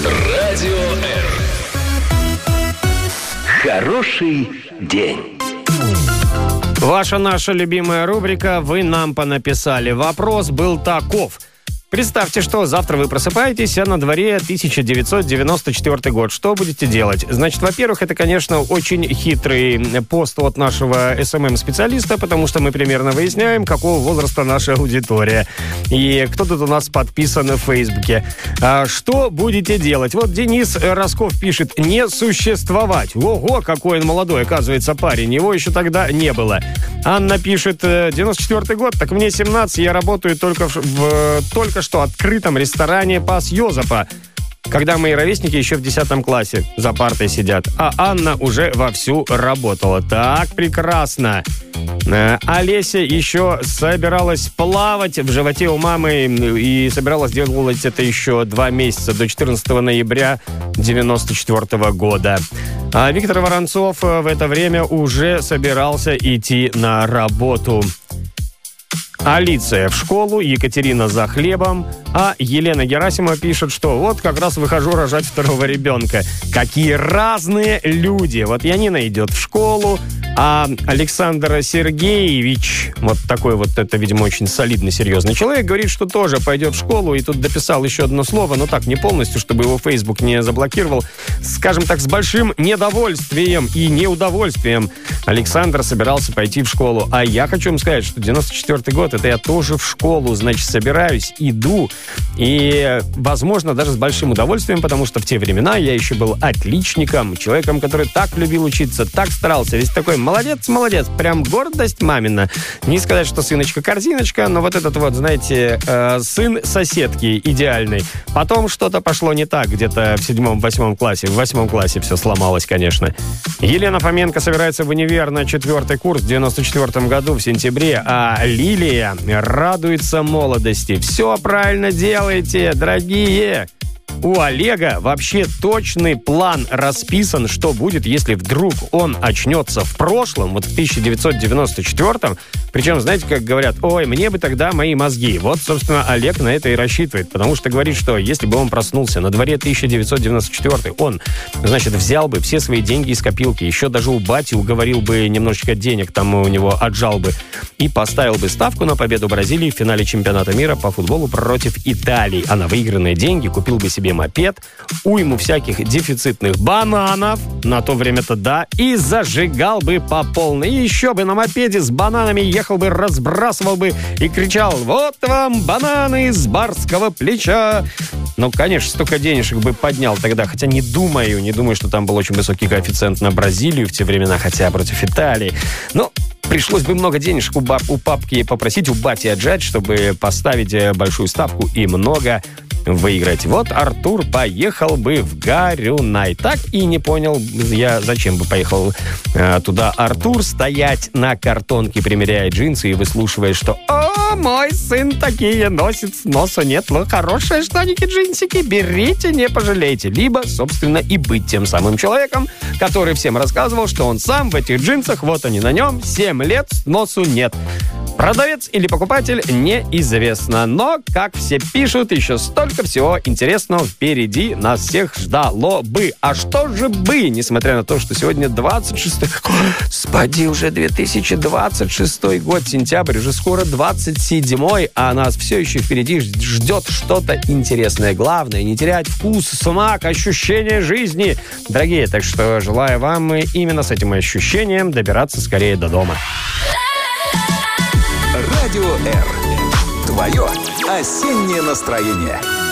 Радио Р. Хороший день. Ваша наша любимая рубрика «Вы нам понаписали». Вопрос был таков. Представьте, что завтра вы просыпаетесь, а на дворе 1994 год. Что будете делать? Значит, во-первых, это, конечно, очень хитрый пост от нашего СММ-специалиста, потому что мы примерно выясняем, какого возраста наша аудитория. И кто тут у нас подписан в Фейсбуке. Что будете делать? Вот Денис Росков пишет «не существовать». Ого, какой он молодой, оказывается, парень. Его еще тогда не было. Анна пишет 94 год, так мне 17, я работаю только в что открытом ресторане Пас Йозефа, когда мои ровесники еще в 10 классе за партой сидят, а Анна уже вовсю работала. Так, прекрасно. Олеся еще собиралась плавать в животе у мамы и собиралась делать это еще 2 месяца, до 14 ноября 94 года. А Виктор Воронцов в это время уже собирался идти на работу. Алиция в школу, Екатерина за хлебом, а Елена Герасимова пишет, что вот как раз выхожу рожать второго ребенка. Какие разные люди. Вот Янина идет в школу, а Александр Сергеевич, вот такой вот, это, видимо, очень солидный, серьезный человек, говорит, что тоже пойдет в школу, и тут дописал еще одно слово, но так, не полностью, чтобы его Facebook не заблокировал. Скажем так, с большим недовольствием и неудовольствием Александр собирался пойти в школу. А я хочу вам сказать, что 94 год, это я тоже в школу, значит, собираюсь, иду, и, возможно, даже с большим удовольствием, потому что в те времена я еще был отличником, человеком, который так любил учиться, так старался, весь такой молодец, прям гордость мамина. Не сказать, что сыночка-корзиночка, но вот этот вот, знаете, сын соседки идеальный. Потом что-то пошло не так, где-то в 7-8 классе. В 8 классе все сломалось, конечно. Елена Фоменко собирается в универ на 4-й курс в 94 году в сентябре, а Лилия радуется молодости. Все правильно делаете, дорогие. У Олега вообще точный план расписан, что будет, если вдруг он очнется в прошлом, вот в 1994-м. Причем, знаете, как говорят, ой, мне бы тогда мои мозги. Вот, собственно, Олег на это и рассчитывает, потому что говорит, что если бы он проснулся на дворе 1994, он, значит, взял бы все свои деньги из копилки, еще даже у бати уговорил бы немножечко денег, там у него отжал бы, и поставил бы ставку на победу Бразилии в финале чемпионата мира по футболу против Италии. А на выигранные деньги купил бы себе мопед, уйму всяких дефицитных бананов, на то время-то да, и зажигал бы по полной. И еще бы на мопеде с бананами ехал бы, разбрасывал бы и кричал: вот вам бананы с барского плеча. Ну, конечно, столько денежек бы поднял тогда, хотя не думаю, что там был очень высокий коэффициент на Бразилию в те времена, хотя против Италии. Но пришлось бы много денежек у папки попросить, у бати отжать, чтобы поставить большую ставку и много выиграть. Вот Артур поехал бы в Горюнай. Так и не понял я, зачем бы поехал туда Артур, стоять на картонке, примеряя джинсы и выслушивая, что «О, мой сын такие носит, с носа нет, ну, хорошие штаники-джинсики, берите, не пожалейте». Либо, собственно, и быть тем самым человеком, который всем рассказывал, что он сам в этих джинсах, вот они на нем, 7 лет, с носу нет. Продавец или покупатель неизвестно, но, как все пишут, еще столько всего интересного впереди нас всех ждало бы. А что же бы, несмотря на то, что сегодня 26-й... Господи, уже 2026 год, сентябрь, уже скоро 27-й, а нас все еще впереди ждет что-то интересное. Главное, не терять вкус, смак, ощущение жизни. Дорогие, так что желаю вам именно с этим ощущением добираться скорее до дома. Радио Р. Твое осеннее настроение.